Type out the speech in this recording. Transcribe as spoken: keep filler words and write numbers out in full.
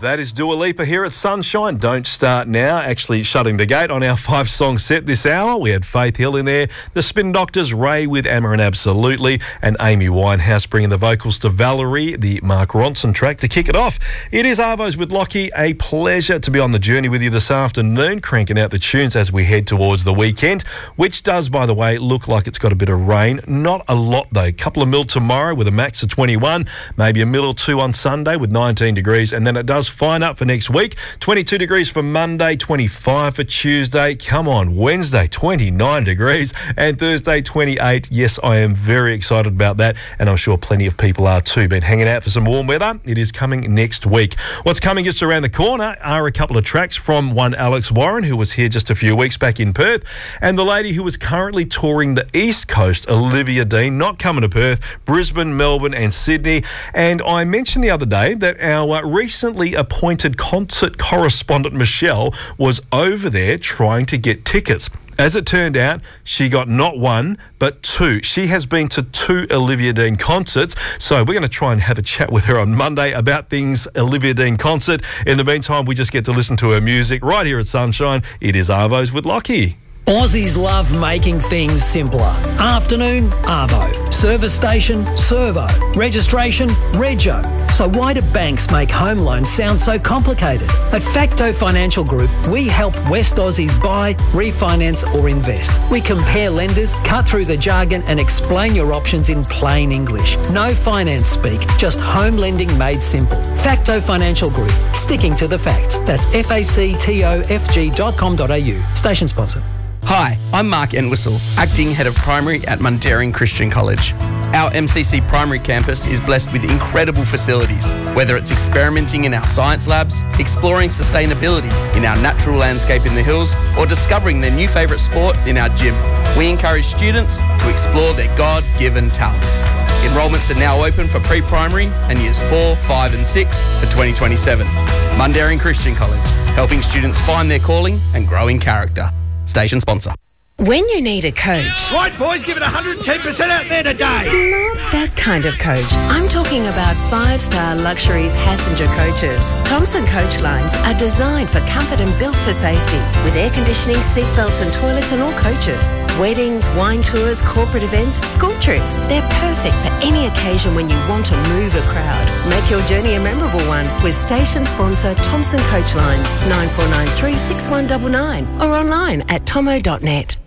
That is Dua Lipa here at Sunshine. Don't Start Now. Actually shutting the gate on our five-song set this hour. We had Faith Hill in there, the Spin Doctors, Ray with Amarin Absolutely, and Amy Winehouse bringing the vocals to Valerie, the Mark Ronson track to kick it off. It is Arvos with Lockie. A pleasure to be on the journey with you this afternoon, cranking out the tunes as we head towards the weekend, which does, by the way, look like it's got a bit of rain. Not a lot, though. A couple of mil tomorrow with a max of twenty-one, maybe a mil or two on Sunday with nineteen degrees, and then it does fine up for next week. twenty-two degrees for Monday, twenty-five for Tuesday. Come on, Wednesday, twenty-nine degrees, and Thursday, twenty-eight. Yes, I am very excited about that, and I'm sure plenty of people are too. Been hanging out for some warm weather. It is coming next week. What's coming just around the corner are a couple of tracks from one Alex Warren, who was here just a few weeks back in Perth, and the lady who was currently touring the East Coast, Olivia Dean, not coming to Perth, Brisbane, Melbourne and Sydney. And I mentioned the other day that our recently appointed concert correspondent Michelle was over there trying to get tickets. As it turned out, she got not one, but two. She has been to two Olivia Dean concerts, so we're going to try and have a chat with her on Monday about things Olivia Dean concert. In the meantime, we just get to listen to her music right here at Sunshine. It is Arvos with Lockie. Aussies love making things simpler. Afternoon, Arvo. Service station, Servo. Registration, Rego. So why do banks make home loans sound so complicated? At Facto Financial Group, we help West Aussies buy, refinance or invest. We compare lenders, cut through the jargon and explain your options in plain English. No finance speak, just home lending made simple. Facto Financial Group, sticking to the facts. That's F A C T O F G dot com dot A U. Station sponsor. Hi, I'm Mark Entwistle, Acting Head of Primary at Mundaring Christian College. Our M C C primary campus is blessed with incredible facilities, whether it's experimenting in our science labs, exploring sustainability in our natural landscape in the hills, or discovering their new favourite sport in our gym. We encourage students to explore their God-given talents. Enrolments are now open for pre-primary and years four, five and six for twenty twenty-seven. Mundaring Christian College, helping students find their calling and grow in character. Station sponsor. When you need a coach... Right, boys, give it one hundred ten percent out there today. Not that kind of coach. I'm talking about five-star luxury passenger coaches. Thomson Coach Lines are designed for comfort and built for safety, with air conditioning, seat belts and toilets in all coaches. Weddings, wine tours, corporate events, school trips. They're perfect for any occasion when you want to move a crowd. Make your journey a memorable one with station sponsor Thomson Coach Lines, nine four nine three, six one nine nine or online at tomo dot net.